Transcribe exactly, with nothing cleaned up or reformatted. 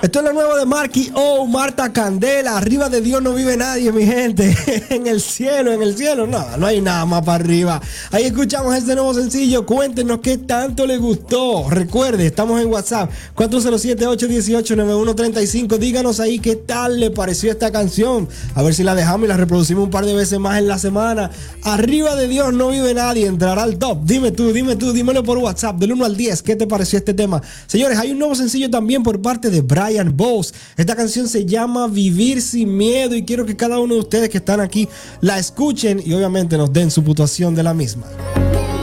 Esto es lo nuevo de Marky O, Marta Candela. Arriba de Dios no vive nadie, mi gente. En el cielo, en el cielo, no, no hay nada más para arriba. Ahí escuchamos este nuevo sencillo. Cuéntenos qué tanto le gustó. Recuerde, estamos en WhatsApp cuatro cero siete, ocho uno ocho, nueve uno tres cinco. Díganos ahí qué tal le pareció esta canción. A ver si la dejamos y la reproducimos un par de veces más en la semana. Arriba de Dios no vive nadie. Entrará al top. Dime tú, dime tú, dímelo por WhatsApp del uno al diez. ¿Qué te pareció este tema? Señores, hay un nuevo sencillo también por parte de Brian Bowes. Esta canción se llama Vivir sin miedo y quiero que cada uno de ustedes que están aquí la escuchen y obviamente nos den su puntuación de la misma.